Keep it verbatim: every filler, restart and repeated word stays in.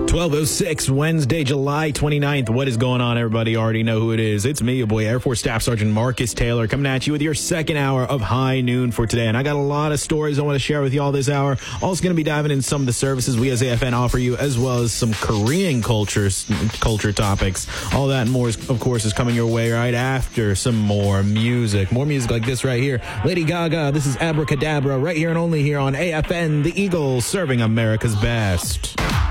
twelve oh six, Wednesday, July twenty-ninth. What is going on, everybody? You already know who it is. It's me, your boy, Air Force Staff Sergeant Marcus Taylor, coming at you with your second hour of High Noon for today. And I got a lot of stories I want to share with you all this hour. Also going to be diving in some of the services we as A F N offer you, as well as some Korean cultures, culture topics. All that and more, is, of course, is coming your way right after some more music. More music like this right here. Lady Gaga, this is Abracadabra, right here and only here on A F N, the Eagle, serving America's best.